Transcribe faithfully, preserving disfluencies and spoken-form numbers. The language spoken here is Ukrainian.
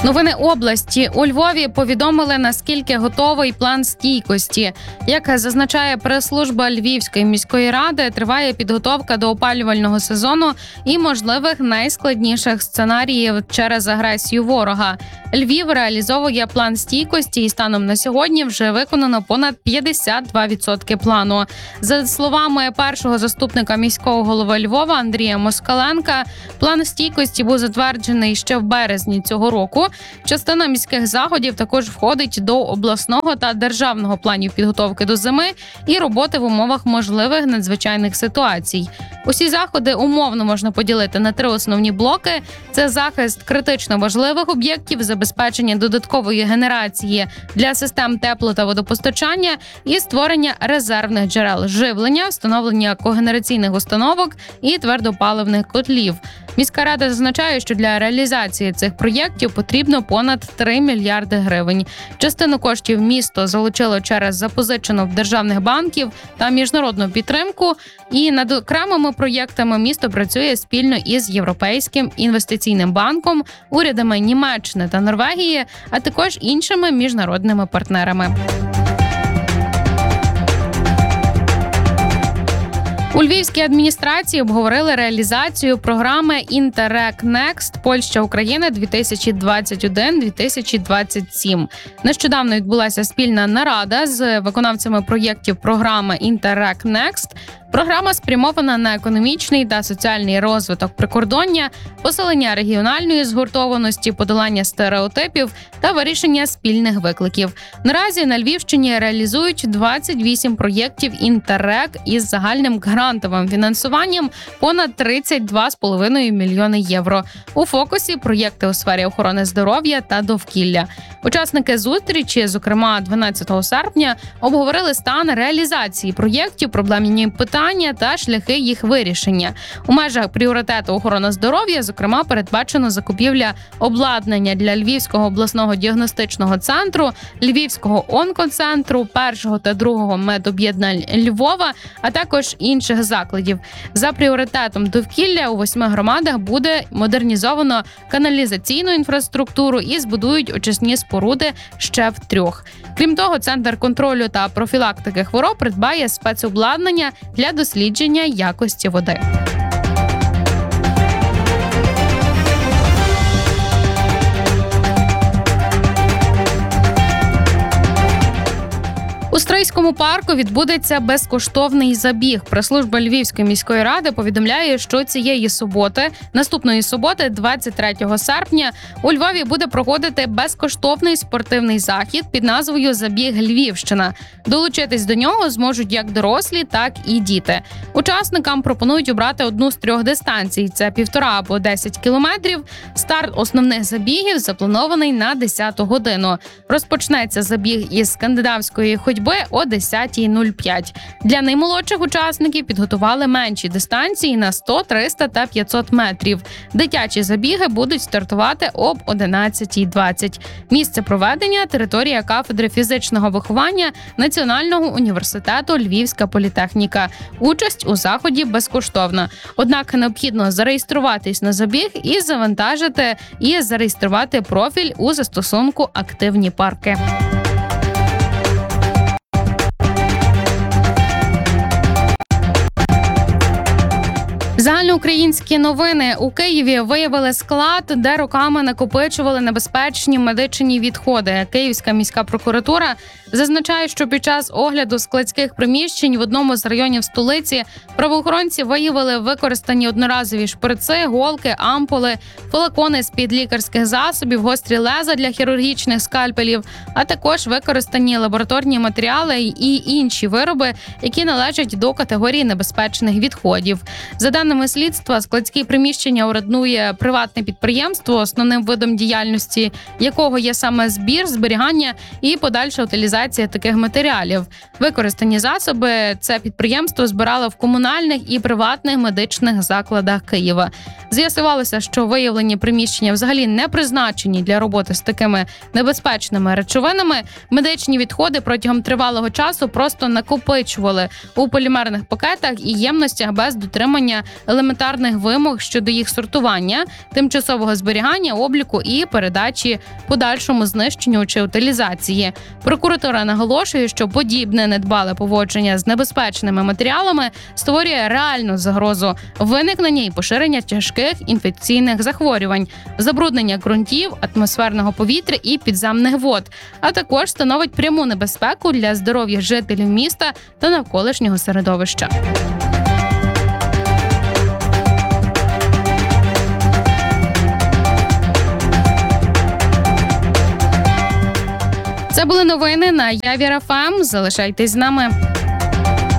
Новини області. У Львові повідомили, наскільки готовий план стійкості. Як зазначає прес-служба Львівської міської ради, триває підготовка до опалювального сезону і можливих найскладніших сценаріїв через агресію ворога. Львів реалізовує план стійкості і станом на сьогодні вже виконано понад п'ятдесят два відсотки плану. За словами першого заступника міського голови Львова Андрія Москаленка, план стійкості був затверджений ще в березні цього року. Частина міських заходів також входить до обласного та державного планів підготовки до зими і роботи в умовах можливих надзвичайних ситуацій. Усі заходи умовно можна поділити на три основні блоки – це захист критично важливих об'єктів, забезпечення додаткової генерації для систем тепло- та водопостачання і створення резервних джерел живлення, встановлення когенераційних установок і твердопаливних котлів. Міська рада зазначає, що для реалізації цих проєктів потрібно понад три мільярди гривень. Частину коштів місто залучило через запозичену в державних банків та міжнародну підтримку. І над окремими проєктами місто працює спільно із Європейським інвестиційним банком, урядами Німеччини та Норвегії, а також іншими міжнародними партнерами. У Львівській адміністрації обговорили реалізацію програми «Інтерек Некст. Польща-Україна дві тисячі двадцять один - дві тисячі двадцять сім». Нещодавно відбулася спільна нарада з виконавцями проєктів програми «Інтерек Некст». Програма спрямована на економічний та соціальний розвиток прикордоння, посилення регіональної згуртованості, подолання стереотипів та вирішення спільних викликів. Наразі на Львівщині реалізують двадцять вісім проєктів «Інтерек» із загальним грантовим фінансуванням понад тридцять два з половиною мільйони євро. У фокусі проєкти у сфері охорони здоров'я та довкілля. Учасники зустрічі, зокрема дванадцятого серпня, обговорили стан реалізації проєктів, проблемні питання та шляхи їх вирішення. У межах пріоритету охорони здоров'я, зокрема, передбачено закупівля обладнання для Львівського обласного діагностичного центру, Львівського онкоцентру, першого та другого медоб'єднань Львова, а також інших закладів. За пріоритетом довкілля у восьми громадах буде модернізовано каналізаційну інфраструктуру і збудують очисні споруди ще в трьох. Крім того, Центр контролю та профілактики хвороб придбає спецобладнання для дослідження якості води. У Стрийському парку відбудеться безкоштовний забіг. Прес-служба Львівської міської ради повідомляє, що цієї суботи, наступної суботи, двадцять третього серпня, у Львові буде проходити безкоштовний спортивний захід під назвою «Забіг Львівщина». Долучитись до нього зможуть як дорослі, так і діти. Учасникам пропонують обрати одну з трьох дистанцій – це півтора або десять кілометрів. Старт основних забігів запланований на десяту годину. Розпочнеться забіг із скандинавської ходьби о десята нуль п'ять. Для наймолодших учасників підготували менші дистанції на сто, триста та п'ятсот метрів. Дитячі забіги будуть стартувати об одинадцята двадцять. Місце проведення – територія кафедри фізичного виховання Національного університету Львівська політехніка. Участь у заході безкоштовна. Однак необхідно зареєструватись на забіг і завантажити і зареєструвати профіль у застосунку «Активні парки». Загальноукраїнські новини. У Києві виявили склад, де роками накопичували небезпечні медичні відходи. Київська міська прокуратура зазначає, що під час огляду складських приміщень в одному з районів столиці правоохоронці виявили використані одноразові шприци, голки, ампули, флакони з-під лікарських засобів, гострі леза для хірургічних скальпелів, а також використані лабораторні матеріали і інші вироби, які належать до категорії небезпечних відходів. За даними слідства, складські приміщення орендує приватне підприємство, основним видом діяльності якого є саме збір, зберігання і подальша утилізація таких матеріалів. Використані засоби це підприємство збирало в комунальних і приватних медичних закладах Києва. З'ясувалося, що виявлені приміщення взагалі не призначені для роботи з такими небезпечними речовинами. Медичні відходи протягом тривалого часу просто накопичували у полімерних пакетах і ємностях без дотримання елементарних вимог щодо їх сортування, тимчасового зберігання, обліку і передачі подальшому знищенню чи утилізації. Прокуратура наголошує, що подібне недбале поводження з небезпечними матеріалами створює реальну загрозу виникнення і поширення тяжких інфекційних захворювань, забруднення ґрунтів, атмосферного повітря і підземних вод, а також становить пряму небезпеку для здоров'я жителів міста та навколишнього середовища. Це були новини на Явір еф ем. Залишайтесь з нами.